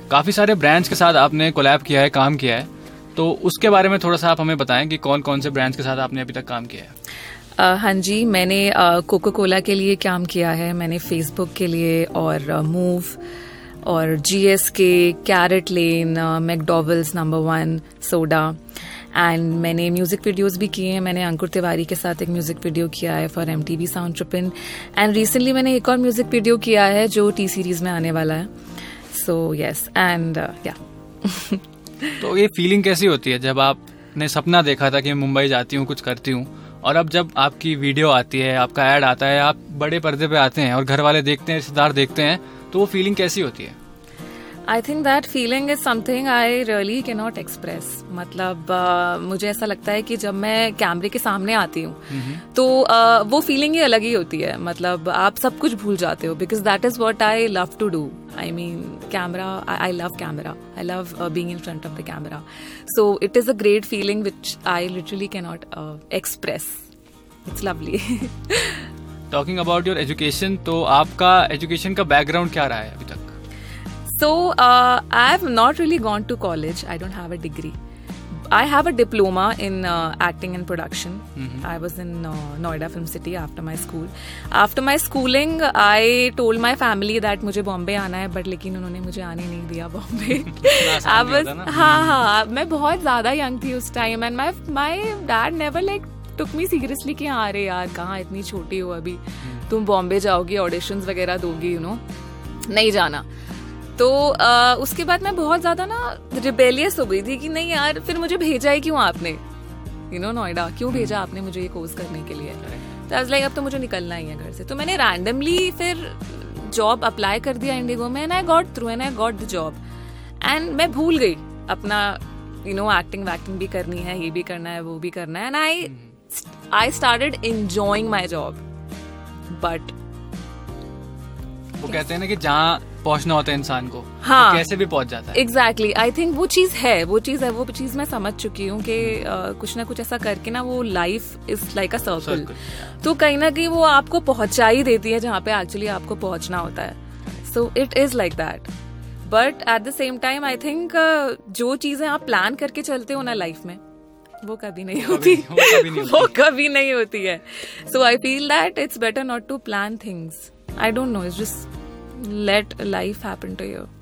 काफ़ी सारे ब्रांड्स के साथ आपने कोलैब किया है, काम किया है, तो उसके बारे में थोड़ा सा आप हमें बताएं कि कौन कौन से ब्रांड्स के साथ आपने अभी तक काम किया है। हाँ जी, मैंने कोको कोला के लिए काम किया है, मैंने फेसबुक के लिए और मूव और GSK, carat lane, मैकडॉवेल्स number 1 soda, and मैंने म्यूजिक वीडियोस भी किए हैं। मैंने अंकुर तिवारी के साथ एक म्यूजिक वीडियो किया है for MTV sound tripping, and recently मैंने एक और म्यूजिक वीडियो किया है जो T सीरीज में आने वाला है। सो यस, एंड या तो ये फीलिंग कैसी होती है जब आपने सपना देखा था कि मैं मुंबई जाती हूँ, कुछ करती हूँ, और अब जब आपकी वीडियो आती है, आपका ऐड आता है, आप बड़े पर्दे पे आते हैं और घर वाले देखते हैं, रिश्तेदार देखते हैं, तो वो फीलिंग कैसी होती है? I think that feeling is something I really can not express. मतलब मुझे ऐसा लगता है कि जब मैं कैमरे के सामने आती हूँ तो वो फीलिंग ही अलग ही होती है। मतलब आप सब कुछ भूल जाते हो, because that is what I love to do. I mean camera, I love camera, I love being in front of the camera, so it is a great feeling which I literally can not express. It's lovely. Talking about your education, तो आपका education का background क्या रहा है अभी तक? So, I have not really gone to college. I don't have a degree. I have a diploma in acting and production. I was in Noida Film City after my school. After my schooling, I told my family that मुझे बॉम्बे आना है, but लेकिन उन्होंने मुझे आने नहीं दिया बॉम्बे। हाँ, मैं बहुत ज़्यादा यंग थी उस time, and my dad never like took me seriously कि हाँ अरे यार कहाँ इतनी छोटी हो अभी, तुम बॉम्बे जाओगी, ऑडिशंस वगैरह दोगी, नहीं जाना। तो उसके बाद मैं बहुत ज्यादा ना रिबेलियस हो गई थी कि नहीं यार, फिर मुझे भेजा ही क्यों आपने, नोएडा क्यों भेजा आपने मुझे ये कोर्स करने के लिए। तो आज लाइक अब तो मुझे निकलना ही है घर से। तो मैंने रैंडमली फिर जॉब अप्लाई कर दिया इंडिगो में, and I got through, and I got the job, and मैं भूल गई अपना एक्टिंग वैक्टिंग भी करनी है, ये भी करना है, वो भी करना है, and I started enjoying my job. But वो कहते हैं ना कि जहाँ पहुंचना होता है इंसान को, हाँ, तो कैसे भी पहुंच जाता है। एग्जैक्टली, आई थिंक वो चीज मैं समझ चुकी हूँ कि कुछ ना कुछ ऐसा करके ना वो life is like a circle, तो कहीं ना कहीं वो आपको पहुंचा ही देती है जहाँ पे एक्चुअली आपको पहुंचना होता है। So it is like that, but at the same time I think जो चीजें आप प्लान करके चलते हो ना लाइफ में, वो कभी नहीं होती, वो कभी नहीं होती है। सो I feel that it's better not to plan things. I don't know, it's just let life happen to you.